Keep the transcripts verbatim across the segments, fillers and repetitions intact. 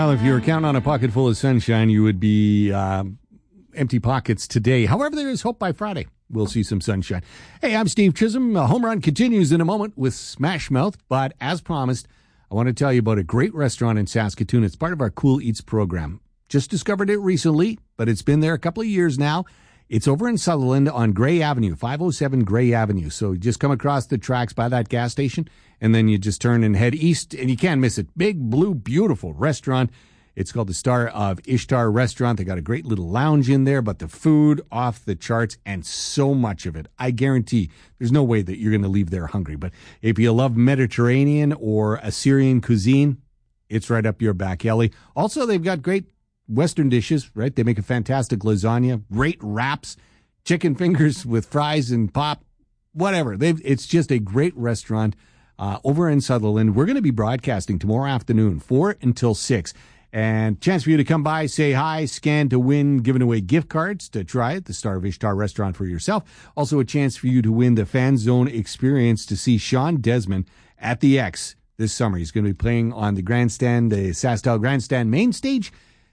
Well, if you were counting on a pocket full of sunshine, you would be uh, empty pockets today. However, there is hope by Friday. We'll see some sunshine. Hey, I'm Steve Chisholm. A home run continues in a moment with Smash Mouth. But as promised, I want to tell you about a great restaurant in Saskatoon. It's part of our Cool Eats program. Just discovered it recently, but it's been there a couple of years now. It's over in Sutherland on Gray Avenue, five oh seven Gray Avenue. So you just come across the tracks by that gas station, and then you just turn and head east, and you can't miss it. Big, blue, beautiful restaurant. It's called the Star of Ishtar Restaurant. They got a great little lounge in there, but the food off the charts, and so much of it. I guarantee there's no way that you're going to leave there hungry. But if you love Mediterranean or Assyrian cuisine, it's right up your back alley. Also, they've got great Western dishes, right? They make a fantastic lasagna, great wraps, chicken fingers with fries and pop, whatever. They've, it's just a great restaurant uh, over in Sutherland. We're going to be broadcasting tomorrow afternoon, four until six. And chance for you to come by, say hi, scan to win, giving away gift cards to try it, the Star of Ishtar restaurant for yourself. Also a chance for you to win the Fan Zone experience to see Sean Desmond at the X this summer. He's going to be playing on the grandstand, the SaskTel Grandstand main stage,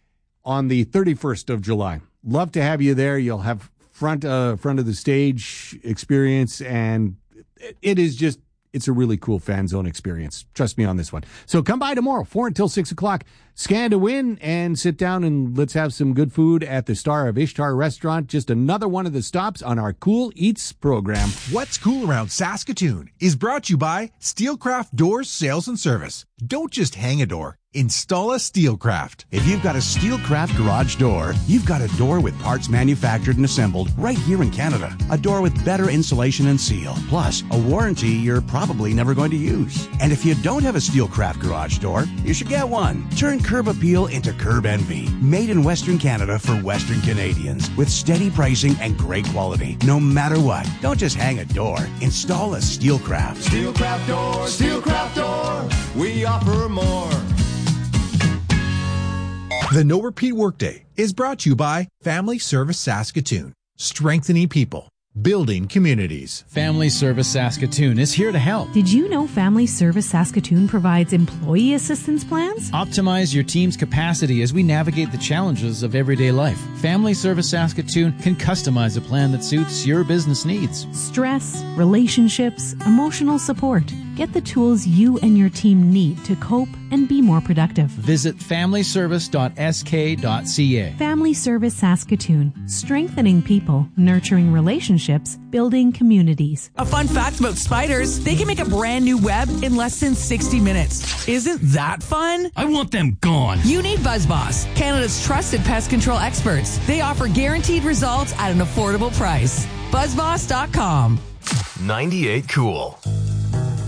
on the thirty-first of July. Love to have you there. You'll have front uh, front of the stage experience, and it is just, it's a really cool Fan Zone experience. Trust me on this one. So come by tomorrow, four until six o'clock. Scan to win and sit down and let's have some good food at the Star of Ishtar restaurant. Just another one of the stops on our Cool Eats program. What's cool around Saskatoon is brought to you by Steelcraft Doors Sales and Service. Don't just hang a door. Install a Steelcraft. If you've got a Steelcraft garage door, you've got a door with parts manufactured and assembled right here in Canada. A door with better insulation and seal, plus a warranty you're probably never going to use. And if you don't have a Steelcraft garage door, you should get one. Turn curb appeal into curb envy. Made in Western Canada for Western Canadians with steady pricing and great quality. No matter what, don't just hang a door. Install a Steelcraft. Steelcraft Door, Steelcraft Door, we offer more. The No Repeat Workday is brought to you by Family Service Saskatoon, strengthening people, building communities. Family Service Saskatoon is here to help. Did you know Family Service Saskatoon provides employee assistance plans? Optimize your team's capacity as we navigate the challenges of everyday life. Family Service Saskatoon can customize a plan that suits your business needs. Stress, relationships, emotional support. Get the tools you and your team need to cope and be more productive. Visit family service dot s k dot c a. Family Service Saskatoon. Strengthening people, nurturing relationships, building communities. A fun fact about spiders, they can make a brand new web in less than sixty minutes. Isn't that fun? I want them gone. You need BuzzBoss, Canada's trusted pest control experts. They offer guaranteed results at an affordable price. buzz boss dot com. ninety-eight Cool.